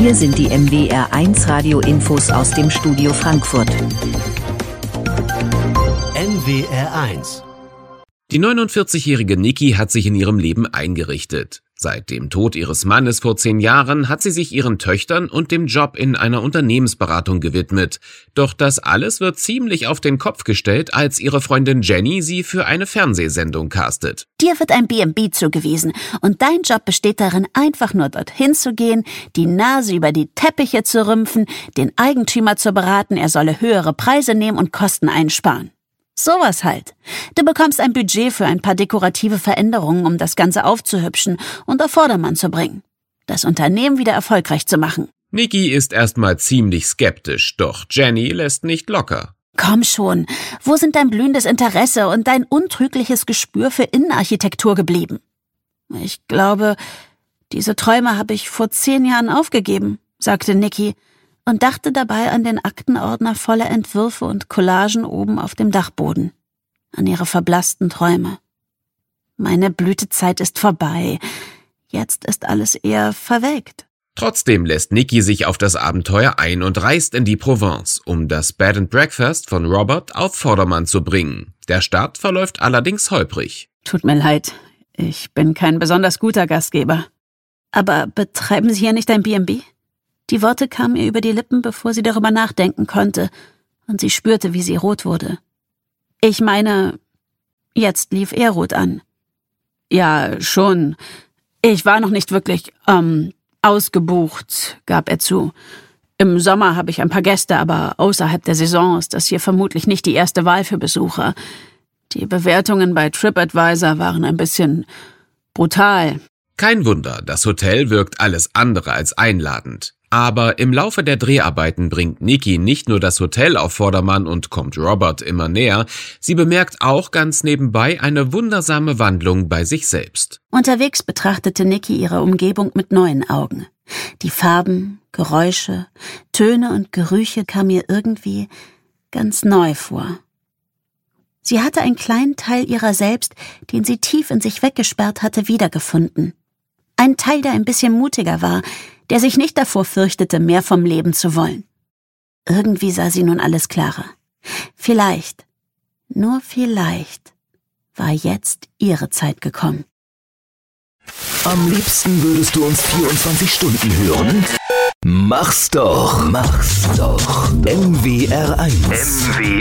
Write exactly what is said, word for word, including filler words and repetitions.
hier sind die M W R eins Radio-Infos aus dem Studio Frankfurt. M W R eins. Die neunundvierzigjährige Nikki hat sich in ihrem Leben eingerichtet. Seit dem Tod ihres Mannes vor zehn Jahren hat sie sich ihren Töchtern und dem Job in einer Unternehmensberatung gewidmet. Doch das alles wird ziemlich auf den Kopf gestellt, als ihre Freundin Jenny sie für eine Fernsehsendung castet. Dir wird ein B und B zugewiesen und dein Job besteht darin, einfach nur dorthin zu gehen, die Nase über die Teppiche zu rümpfen, den Eigentümer zu beraten, er solle höhere Preise nehmen und Kosten einsparen. Sowas halt. Du bekommst ein Budget für ein paar dekorative Veränderungen, um das Ganze aufzuhübschen und auf Vordermann zu bringen. Das Unternehmen wieder erfolgreich zu machen. Nikki ist erstmal ziemlich skeptisch, doch Jenny lässt nicht locker. Komm schon, wo sind dein blühendes Interesse und dein untrügliches Gespür für Innenarchitektur geblieben? Ich glaube, diese Träume habe ich vor zehn Jahren aufgegeben, sagte Nikki und dachte dabei an den Aktenordner voller Entwürfe und Collagen oben auf dem Dachboden, an ihre verblassten Träume. Meine Blütezeit ist vorbei, jetzt ist alles eher verwelkt. Trotzdem lässt Nikki sich auf das Abenteuer ein und reist in die Provence, um das Bed and Breakfast von Robert auf Vordermann zu bringen. Der Start verläuft allerdings holprig. Tut mir leid, ich bin kein besonders guter Gastgeber. Aber betreiben Sie hier nicht ein B und B? Die Worte kamen ihr über die Lippen, bevor sie darüber nachdenken konnte, und sie spürte, wie sie rot wurde. Ich meine, jetzt lief er rot an. Ja, schon. Ich war noch nicht wirklich, ähm, ausgebucht, gab er zu. Im Sommer habe ich ein paar Gäste, aber außerhalb der Saison ist das hier vermutlich nicht die erste Wahl für Besucher. Die Bewertungen bei TripAdvisor waren ein bisschen brutal. Kein Wunder, das Hotel wirkt alles andere als einladend. Aber im Laufe der Dreharbeiten bringt Nikki nicht nur das Hotel auf Vordermann und kommt Robert immer näher, sie bemerkt auch ganz nebenbei eine wundersame Wandlung bei sich selbst. Unterwegs betrachtete Nikki ihre Umgebung mit neuen Augen. Die Farben, Geräusche, Töne und Gerüche kamen ihr irgendwie ganz neu vor. Sie hatte einen kleinen Teil ihrer selbst, den sie tief in sich weggesperrt hatte, wiedergefunden. Ein Teil, der ein bisschen mutiger war, der sich nicht davor fürchtete, mehr vom Leben zu wollen. Irgendwie sah sie nun alles klarer. Vielleicht, nur vielleicht, war jetzt ihre Zeit gekommen. Am liebsten würdest du uns vierundzwanzig Stunden hören? Mach's doch, mach's doch. M W R eins. M W